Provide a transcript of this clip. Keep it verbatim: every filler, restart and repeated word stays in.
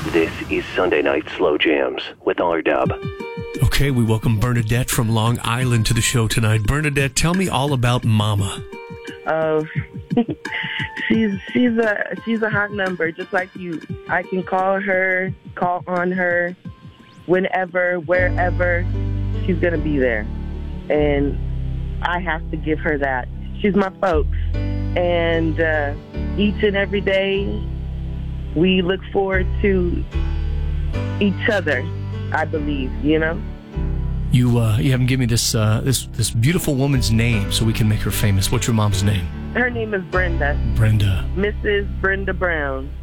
This is Sunday Night Slow Jams with R-Dub. Okay, we welcome Bernadette from Long Island to the show tonight. Bernadette, tell me all about Mama. Oh, she's she's a she's a hot number, just like you. I can call her, call on her, whenever, wherever. She's gonna be there, and I have to give her that. She's my folks, and uh, each and every day we look forward to each other. I believe, you know. You uh, you haven't given me this uh, this this beautiful woman's name, so we can make her famous. What's your mom's name? Her name is Brenda. Brenda. Missus Brenda Brown.